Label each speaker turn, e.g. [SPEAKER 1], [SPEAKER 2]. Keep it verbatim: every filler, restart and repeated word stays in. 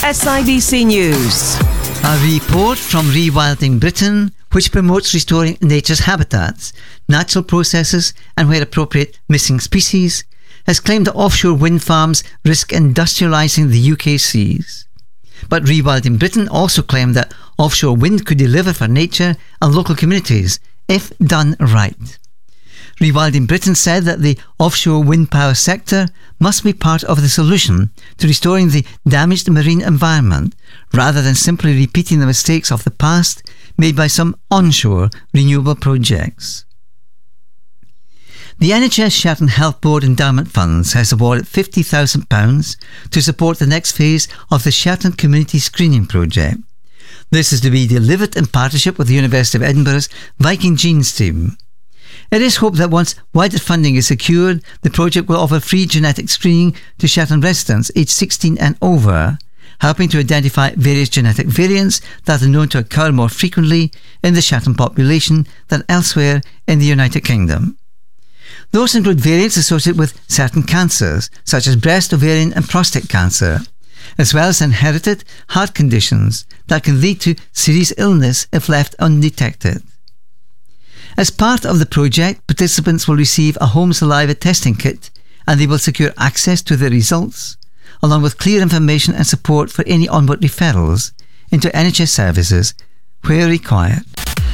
[SPEAKER 1] S I B C News.
[SPEAKER 2] A report from Rewilding Britain, which promotes restoring nature's habitats, natural processes and, where appropriate, missing species, has claimed that offshore wind farms risk industrialising the U K seas. But Rewilding Britain also claimed that offshore wind could deliver for nature and local communities if done right. Rewilding Britain said that the offshore wind power sector must be part of the solution to restoring the damaged marine environment, rather than simply repeating the mistakes of the past made by some onshore renewable projects. The N H S Shetland Health Board Endowment Funds has awarded fifty thousand pounds to support the next phase of the Shetland Community Screening Project. This is to be delivered in partnership with the University of Edinburgh's Viking Genes team. It is hoped that once wider funding is secured, the project will offer free genetic screening to Shetland residents aged sixteen and over, helping to identify various genetic variants that are known to occur more frequently in the Shetland population than elsewhere in the United Kingdom. Those include variants associated with certain cancers, such as breast, ovarian and prostate cancer, as well as inherited heart conditions that can lead to serious illness if left undetected. As part of the project, participants will receive a home saliva testing kit, and they will secure access to the results, along with clear information and support for any onward referrals into N H S services where required.